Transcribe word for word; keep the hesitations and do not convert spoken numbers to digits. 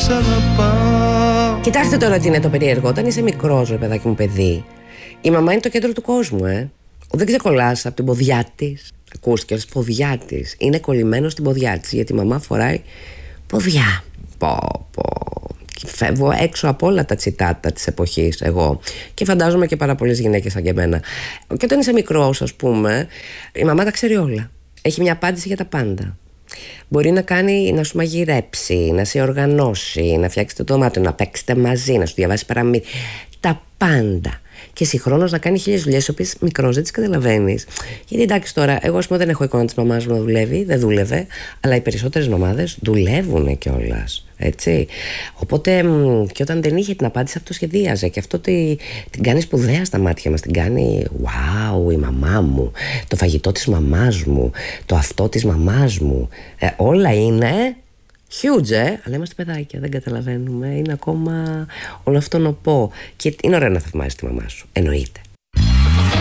σ' αγαπάω. Κοιτάξτε τώρα τι είναι το περίεργο. Όταν είσαι μικρός, ρε παιδάκι μου, παιδί, η μαμά είναι το κέντρο του κόσμου, ε. Δεν ξεκολλάς από την ποδιά της. Ακούστηκε, ως ποδιά της. Είναι κολλημένο στην ποδιά της, γιατί η μαμά φοράει ποδιά. Πω, πω. Και φεύγω έξω από όλα τα τσιτάτα της εποχής, εγώ. Και φαντάζομαι και πάρα πολλές γυναίκες σαν και εμένα. Και όταν είσαι μικρός, ας πούμε, η μαμά τα ξέρει όλα. Έχει μια απάντηση για τα πάντα. Μπορεί να κάνει, να σου μαγειρέψει, να σε οργανώσει, να φτιάξετε το δωμάτιο, να παίξετε μαζί, να σου διαβάσει παραμύθια. Τα πάντα. Και συγχρόνως να κάνει χίλιες δουλειές, οι οποίες μικρός δεν τις καταλαβαίνεις. Γιατί εντάξει, τώρα, εγώ ας πούμε δεν έχω εικόνα της μαμάς μου να δουλεύει, δεν δούλευε, αλλά οι περισσότερες μαμάδες δουλεύουν κιόλας. Έτσι. Οπότε και όταν δεν είχε την απάντηση, αυτό σχεδίαζε. Και αυτό τη, την κάνει σπουδαία στα μάτια μας. Την κάνει wow, η μαμά μου, το φαγητό της μαμάς μου, το αυτό της μαμάς μου. Ε, όλα είναι huge, ε? Αλλά είμαστε παιδάκια, δεν καταλαβαίνουμε. Είναι ακόμα όλο αυτό νοπό. Και είναι ωραίο να θαυμάζεις τη μαμά σου. Εννοείται.